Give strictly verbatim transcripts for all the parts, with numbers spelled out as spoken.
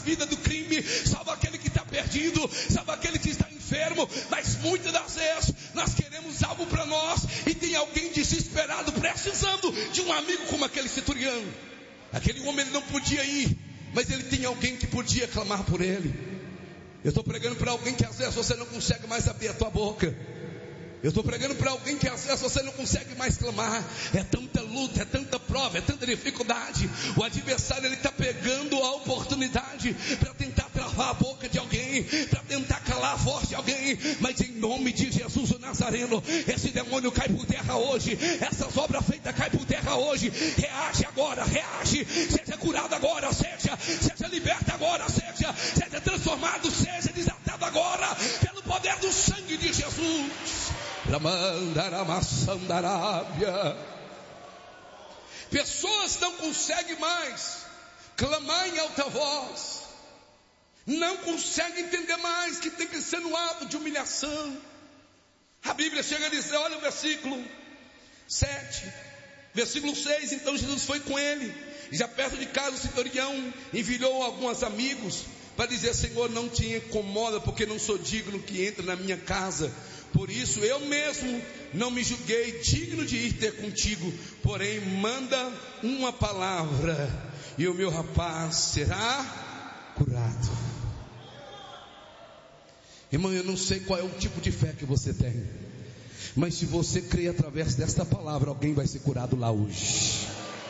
vida do crime, salva aquele que está perdido, salva aquele que está enfermo. Mas muitas das vezes nós queremos algo para nós e tem alguém desesperado precisando de um amigo como aquele centurião. Aquele homem ele não podia ir, mas ele tem alguém que podia clamar por ele. Eu estou pregando para alguém que às vezes você não consegue mais abrir a tua boca. Eu estou pregando para alguém que às vezes você não consegue mais clamar. É tanta luta, é tanta prova, é tanta dificuldade. O adversário ele está pegando a oportunidade para tentar travar a boca de alguém, para tentar calar a voz de alguém. Mas em nome de Jesus o Nazareno, esse demônio cai por terra hoje. Essas obras feitas cai por terra hoje. Reage agora, reage. Seja curado agora, seja, seja liberto agora, seja, seja transformado, seja desatado agora pelo poder do sangue de Jesus. Pessoas não conseguem mais clamar em alta voz, não conseguem entender mais que tem que ser no ato de humilhação. A Bíblia chega a dizer, olha o versículo sete, versículo seis. Então Jesus foi com ele, e já perto de casa o centurião enviou alguns amigos para dizer: Senhor, não te incomoda, porque não sou digno que entre na minha casa. Por isso eu mesmo não me julguei digno de ir ter contigo. Porém manda uma palavra e o meu rapaz será curado. Irmão, eu não sei qual é o tipo de fé que você tem, mas se você crê através desta palavra, alguém vai ser curado lá hoje.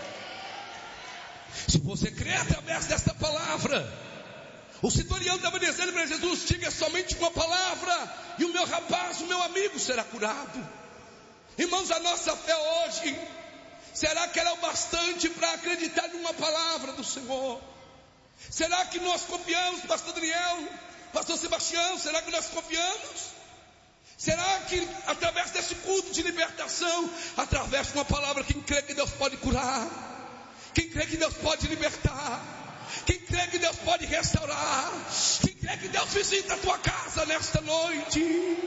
Se você crê através desta palavra, o centurião estava dizendo para Jesus: diga somente uma palavra e o meu rapaz, o meu amigo será curado. Irmãos, a nossa fé hoje, será que ela é o bastante para acreditar numa palavra do Senhor? Será que nós confiamos, pastor Daniel, pastor Sebastião, será que nós confiamos? Será que através desse culto de libertação, através de uma palavra, quem crê que Deus pode curar, quem crê que Deus pode libertar, quem crê que Deus pode restaurar, quem crê que Deus visita a tua casa nesta noite?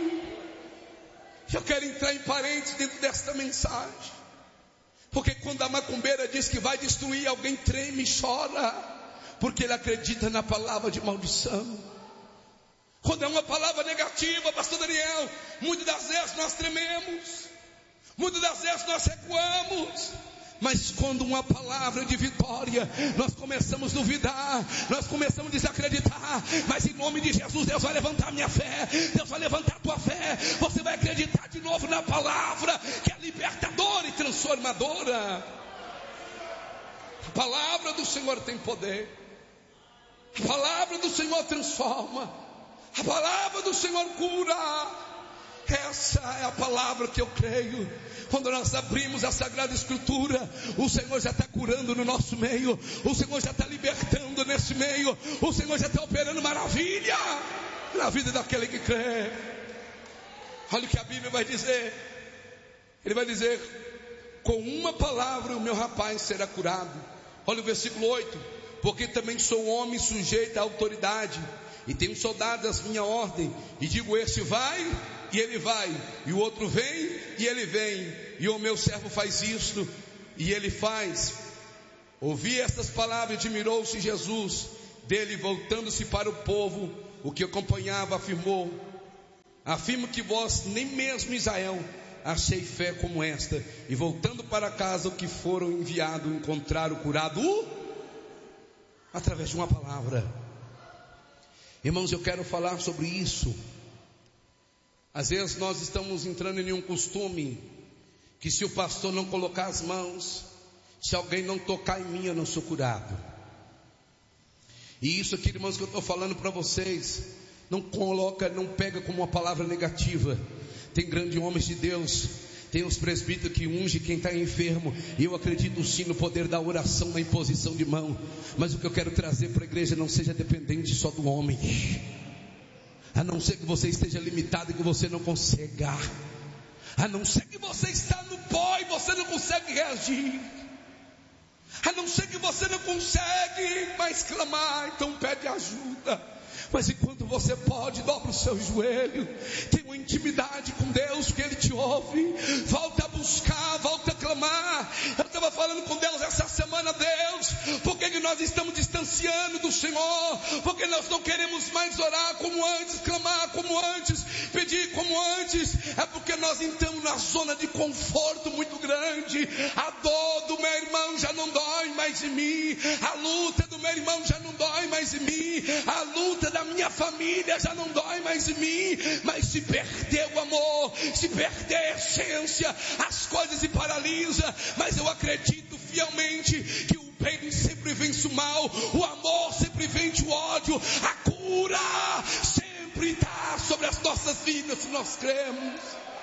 Eu quero entrar em parênteses dentro desta mensagem, porque quando a macumbeira diz que vai destruir, alguém treme e chora, porque ele acredita na palavra de maldição. Quando é uma palavra negativa, pastor Daniel, muitas das vezes nós trememos, muitas das vezes nós recuamos. Mas quando uma palavra de vitória, nós começamos a duvidar, nós começamos a desacreditar. Mas em nome de Jesus, Deus vai levantar a minha fé, Deus vai levantar a tua fé. Você vai acreditar de novo na palavra, que é libertadora e transformadora. A palavra do Senhor tem poder, a palavra do Senhor transforma, a palavra do Senhor cura. Essa é a palavra que eu creio. Quando nós abrimos a Sagrada Escritura, o Senhor já está curando no nosso meio, o Senhor já está libertando nesse meio, o Senhor já está operando maravilha na vida daquele que crê. Olha o que a Bíblia vai dizer. Ele vai dizer: com uma palavra o meu rapaz será curado. Olha o versículo oito. Porque também sou homem sujeito à autoridade, e tenho soldados à minha ordem, e digo: este vai, e ele vai, e o outro vem, e ele vem, e o meu servo faz isto, e ele faz. Ouvi estas palavras e admirou-se Jesus dele. Voltando-se para o povo, o que acompanhava, afirmou: afirmo que vós, nem mesmo Israel, achei fé como esta. E voltando para casa, o que foram enviados encontraram curado através de uma palavra. Irmãos, eu quero falar sobre isso. Às vezes nós estamos entrando em um costume que se o pastor não colocar as mãos, se alguém não tocar em mim, eu não sou curado. E isso aqui, irmãos, que eu estou falando para vocês, não coloca, não pega como uma palavra negativa. Tem grandes homens de Deus, tem os presbíteros que ungem quem está enfermo, e eu acredito sim no poder da oração, na imposição de mão. Mas o que eu quero trazer para a igreja, não seja dependente só do homem, a não ser que você esteja limitado e que você não consiga, a não ser que você está no pó e você não consegue reagir, a não ser que você não consegue mais clamar, então pede ajuda. Mas enquanto você pode, dobra o seu joelho, tem uma intimidade com Deus, que Ele te ouve. Volta a buscar, volta a clamar. Eu estava falando com Deus essa semana: Deus, por que, que nós estamos distanciando do Senhor, porque nós não queremos mais orar como antes, clamar como antes, pedir como antes. É porque nós entramos na zona de conforto muito grande. A dor do meu irmão já não dói mais em mim, a luta do meu irmão já não dói mais em mim, a luta da minha família já não dói mais em mim. Mas se perder o amor, se perder a essência, as coisas se paralisam. Mas eu acredito fielmente que o bem sempre vence o mal, o amor sempre vence o ódio, a cura sempre está sobre as nossas vidas, se nós cremos.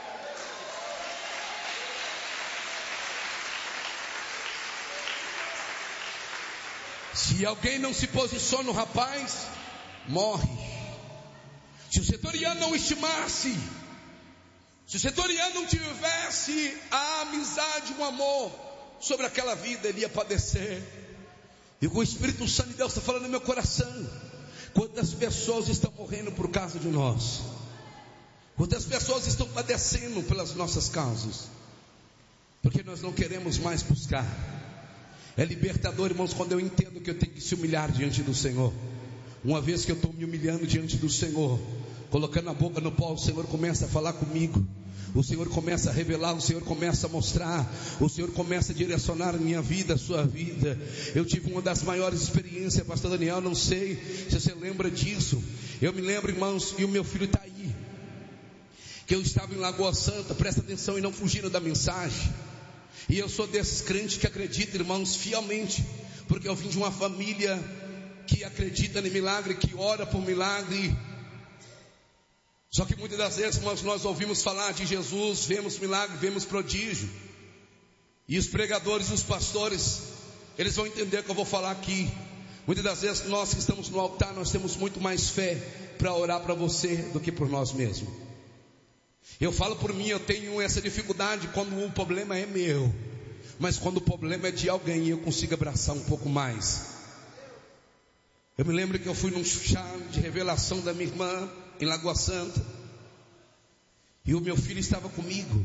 Se alguém não se posiciona, o rapaz morre. Se o setoriano não estimasse, se o setoriano não tivesse a amizade, o amor sobre aquela vida, ele ia padecer. E com o Espírito Santo de Deus está falando no meu coração: quantas pessoas estão morrendo por causa de nós, quantas pessoas estão padecendo pelas nossas causas, porque nós não queremos mais buscar. É libertador, irmãos, quando eu entendo que eu tenho que se humilhar diante do Senhor. Uma vez que eu estou me humilhando diante do Senhor, colocando a boca no pó, o Senhor começa a falar comigo, o Senhor começa a revelar, o Senhor começa a mostrar, o Senhor começa a direcionar a minha vida, a sua vida. Eu tive uma das maiores experiências, pastor Daniel, não sei se você lembra disso. Eu me lembro, irmãos, e o meu filho está aí, que eu estava em Lagoa Santa, presta atenção e não fugindo da mensagem. E eu sou desses crentes que acreditam, irmãos, fielmente, porque eu vim de uma família que acredita em milagre, que ora por milagre. Só que muitas das vezes, irmãos, nós ouvimos falar de Jesus, vemos milagre, vemos prodígio, e os pregadores e os pastores, eles vão entender o que eu vou falar aqui. Muitas das vezes nós que estamos no altar, nós temos muito mais fé para orar para você do que por nós mesmos. Eu falo por mim, eu tenho essa dificuldade quando o problema é meu, mas quando o problema é de alguém, eu consigo abraçar um pouco mais. Eu me lembro que eu fui num chá de revelação da minha irmã em Lagoa Santa, e o meu filho estava comigo,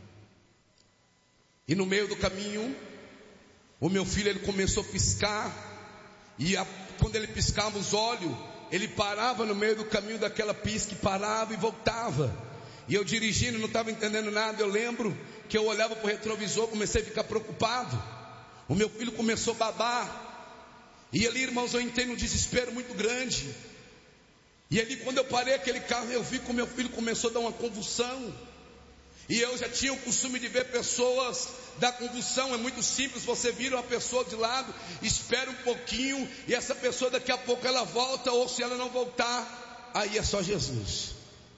e no meio do caminho, o meu filho ele começou a piscar, e a, quando ele piscava os olhos, ele parava no meio do caminho daquela pisca, e parava e voltava. E eu dirigindo, não estava entendendo nada. Eu lembro que eu olhava para o retrovisor, comecei a ficar preocupado. O meu filho começou a babar. E ali, irmãos, eu entrei num desespero muito grande. E ali, quando eu parei aquele carro, eu vi que o meu filho começou a dar uma convulsão. E eu já tinha o costume de ver pessoas dar convulsão. É muito simples, você vira uma pessoa de lado, espera um pouquinho, e essa pessoa daqui a pouco ela volta, ou se ela não voltar, aí é só Jesus.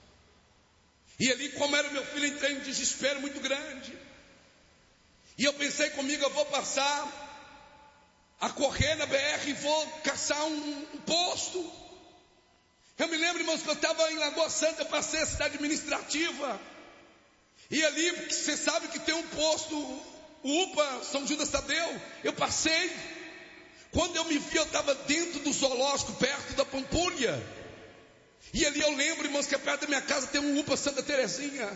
E ali, como era o meu filho, entrei em um desespero muito grande. E eu pensei comigo, eu vou passar a correr na B R e vou caçar um, um posto. Eu me lembro, irmãos, que eu estava em Lagoa Santa, eu passei a cidade administrativa. E ali, porque você sabe que tem um posto, o U P A, São Judas Tadeu. Eu passei. Quando eu me vi, eu estava dentro do zoológico, perto da Pampulha. E ali eu lembro, irmãos, que perto da minha casa tem um U P A Santa Terezinha.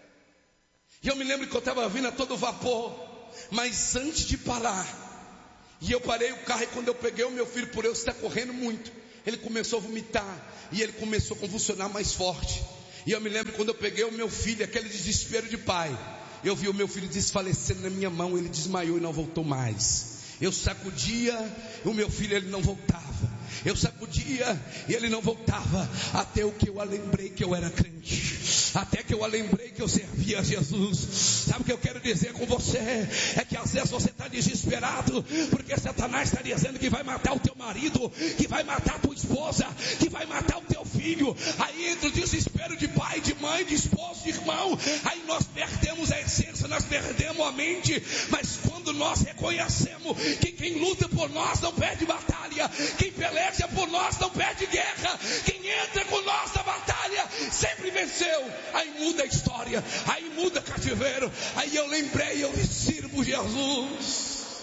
E eu me lembro que eu estava vindo a todo vapor. Mas antes de parar, e eu parei o carro, e quando eu peguei o meu filho, por eu estar correndo muito, ele começou a vomitar, e ele começou a convulsionar mais forte. E eu me lembro quando eu peguei o meu filho, aquele desespero de pai, eu vi o meu filho desfalecendo na minha mão, ele desmaiou e não voltou mais. Eu sacudia, o meu filho ele não voltava. Eu sacudia e ele não voltava, até o que eu lembrei que eu era crente, até que eu lembrei que eu servia a Jesus. Sabe o que eu quero dizer com você? É que às vezes você está desesperado, porque Satanás está dizendo que vai matar o teu marido, que vai matar a tua esposa, que vai matar o teu filho. Aí entra o desespero de pai, de mãe, de esposo, de irmão. Aí nós perdemos a essência, nós perdemos a mente. Mas quando nós reconhecemos que quem luta por nós não perde batalha, quem peleja por nós não perde guerra, quem entra com nós na batalha sempre venceu, aí muda a história, aí muda cativeiro. Aí eu lembrei, eu sirvo Jesus.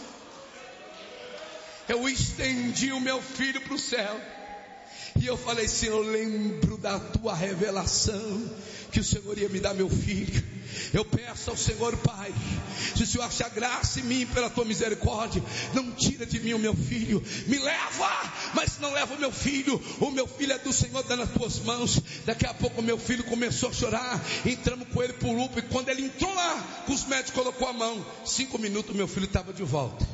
Eu estendi o meu filho para o céu, e eu falei: Senhor, eu lembro da tua revelação, que o Senhor ia me dar meu filho. Eu peço ao Senhor, Pai, se o Senhor achar graça em mim pela tua misericórdia, não tira de mim o meu filho, me leva, mas não leva o meu filho, o meu filho é do Senhor, está nas tuas mãos. Daqui a pouco o meu filho começou a chorar, entramos com ele para o U P A, e quando ele entrou lá, os médicos colocou a mão, cinco minutos meu filho estava de volta.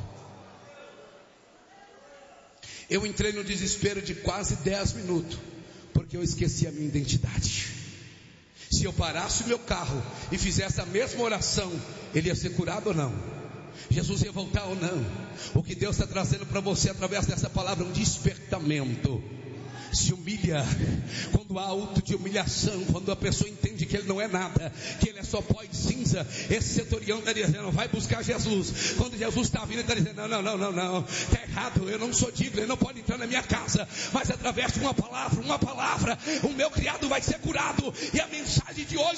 Eu entrei no desespero de quase dez minutos, porque eu esqueci a minha identidade. Se eu parasse o meu carro e fizesse a mesma oração, ele ia ser curado ou não? Jesus ia voltar ou não? O que Deus está trazendo para você através dessa palavra é um despertamento. Se humilha. Quando há auto de humilhação, quando a pessoa entende que ele não é nada, que ele é só pó e cinza, esse centurião está dizendo, vai buscar Jesus. Quando Jesus está vindo, ele está dizendo, não, não, não, não, não, está errado, eu não sou digno, ele não pode entrar na minha casa, mas através de uma palavra, uma palavra, o meu criado vai ser curado. E a mensagem de hoje